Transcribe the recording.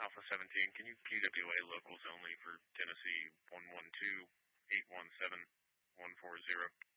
Alpha 17, can you QWA locals only for Tennessee 112-817-140?